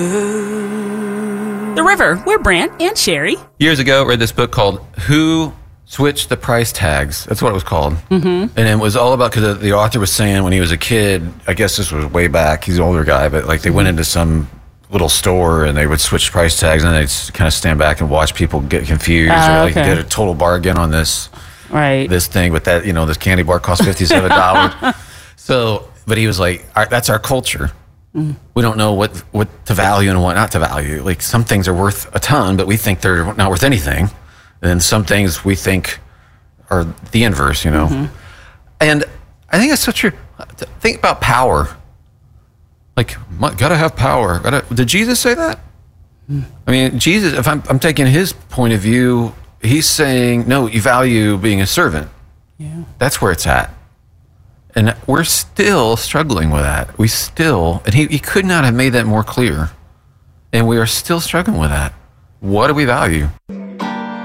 The River. We're Brant and Sherry. Years ago, I read this book called Who Switched the Price Tags. That's what it was called. Mm-hmm. And it was all about, because the author was saying when he was a kid, I guess this was way back, he's an older guy, but like they went into some little store and they would switch price tags and they'd kind of stand back and watch people get confused or like get a total bargain on this thing, but that, this candy bar cost $57. So, but he was like, that's our culture. Mm. We don't know what to value and what not to value. Like some things are worth a ton, but we think they're not worth anything. And then some things we think are the inverse, Mm-hmm. And I think that's so true. Think about power. Like, gotta have power. Did Jesus say that? Mm. I mean, Jesus, if I'm taking his point of view, he's saying, no, you value being a servant. Yeah. That's where it's at. And we're still struggling with that. And he could not have made that more clear. And we are still struggling with that. What do we value?